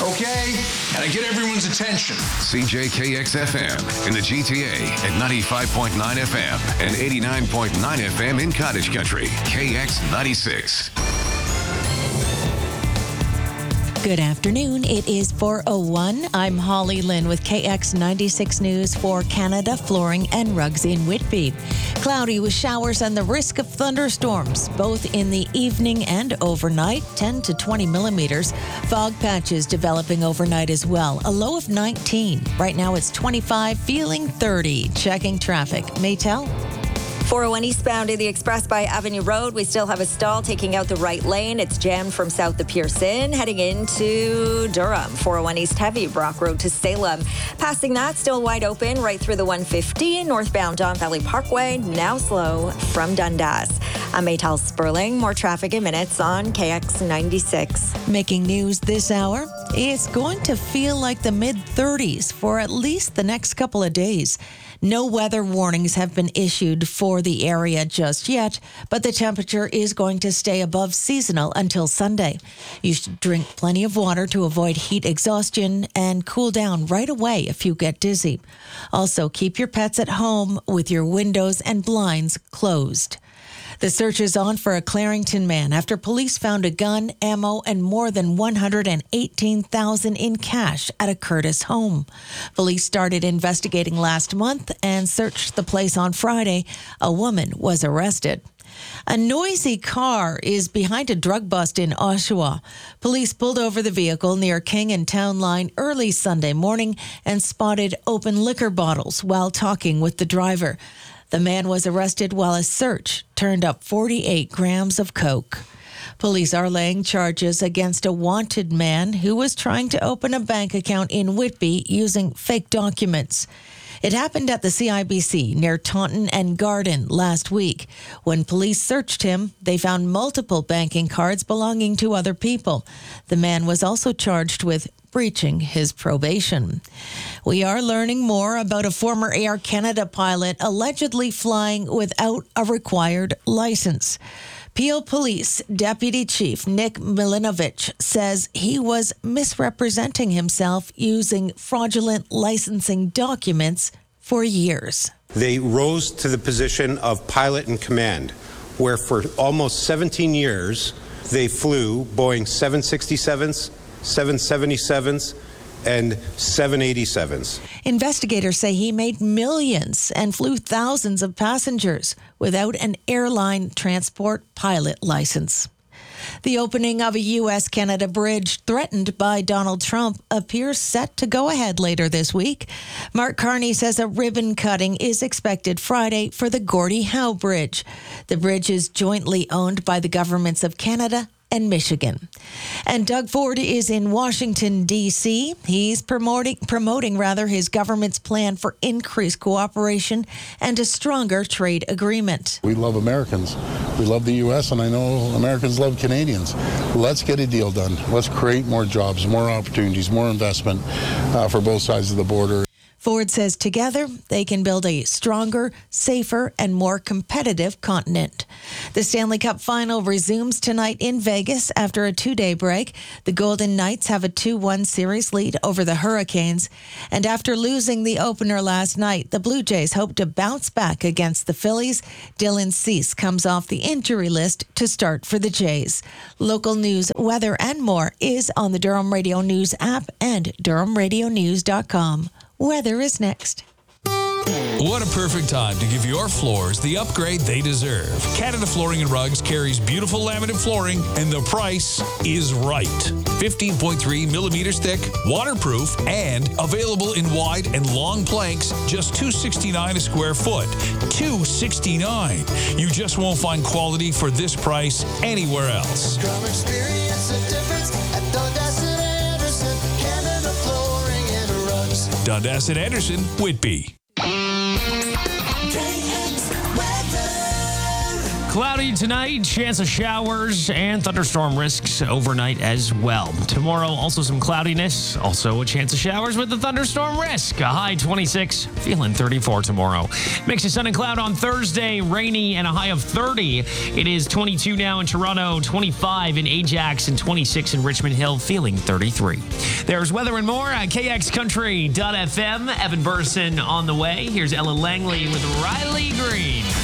okay? And I get everyone's attention. CJKX-FM in the GTA at 95.9 FM and 89.9 FM in Cottage Country. KX96. Good afternoon. It is 4:01. I'm Holly Lynn with KX96 News for Canada Flooring and Rugs in Whitby. Cloudy with showers and the risk of thunderstorms, both in the evening and overnight, 10 to 20 millimeters. Fog patches developing overnight as well. A low of 19. Right now it's 25, feeling 30. Checking traffic. Maytel? 401 eastbound in the Express by Avenue Road. We still have a stall taking out the right lane. It's jammed from south of Pearson, heading into Durham. 401 East heavy, Brock Road to Salem. Passing that, still wide open right through the 150. Northbound Don Valley Parkway, now slow from Dundas. I'm Maytal Sperling. More traffic in minutes on KX96. Making news this hour. It's going to feel like the mid-30s for at least the next couple of days. No weather warnings have been issued for the area just yet, but the temperature is going to stay above seasonal until Sunday. You should drink plenty of water to avoid heat exhaustion and cool down right away if you get dizzy. Also, keep your pets at home with your windows and blinds closed. The search is on for a Clarington man after police found a gun, ammo, and more than $118,000 in cash at a Curtis home. Police started investigating last month and searched the place on Friday. A woman was arrested. A noisy car is behind a drug bust in Oshawa. Police pulled over the vehicle near King and Town Line early Sunday morning and spotted open liquor bottles while talking with the driver. The man was arrested while a search turned up 48 grams of coke. Police are laying charges against a wanted man who was trying to open a bank account in Whitby using fake documents. It happened at the CIBC near Taunton and Garden last week. When police searched him, they found multiple banking cards belonging to other people. The man was also charged with breaching his probation. We are learning more about a former Air Canada pilot allegedly flying without a required license. Peel Police Deputy Chief Nick Milinovich says he was misrepresenting himself using fraudulent licensing documents for years. They rose to the position of pilot in command, where for almost 17 years they flew Boeing 767s, 777s, and 787s. Investigators say he made millions and flew thousands of passengers without an airline transport pilot license. The opening of a U.S.-Canada bridge threatened by Donald Trump appears set to go ahead later this week. Mark Carney says a ribbon cutting is expected Friday for the Gordie Howe Bridge. The bridge is jointly owned by the governments of Canada and Michigan. And Doug Ford is in Washington, D.C. He's promoting his government's plan for increased cooperation and a stronger trade agreement. We love Americans. We love the U.S., and I know Americans love Canadians. Let's get a deal done. Let's create more jobs, more opportunities, more investment for both sides of the border. Ford says together they can build a stronger, safer, and more competitive continent. The Stanley Cup Final resumes tonight in Vegas after a two-day break. The Golden Knights have a 2-1 series lead over the Hurricanes. And after losing the opener last night, the Blue Jays hope to bounce back against the Phillies. Dylan Cease comes off the injury list to start for the Jays. Local news, weather, and more is on the Durham Radio News app and DurhamRadioNews.com. Weather is next. What a perfect time to give your floors the upgrade they deserve. Canada Flooring and Rugs carries beautiful laminate flooring, and the price is right. 15.3 millimeters thick, waterproof, and available in wide and long planks, just $269 a square foot. $269. You just won't find quality for this price anywhere else. Come experience the difference at Dundas and Anderson, Canada Flooring and Rugs. Dundas and Anderson, Whitby. Cloudy tonight, chance of showers and thunderstorm risks overnight as well. Tomorrow, also some cloudiness, also a chance of showers with the thunderstorm risk. A high 26, feeling 34 tomorrow. Mix of sun and cloud on Thursday, rainy and a high of 30. It is 22 now in Toronto, 25 in Ajax, and 26 in Richmond Hill, feeling 33. There's weather and more at kxcountry.fm. Evan Burson on the way. Here's Ella Langley with Riley Green.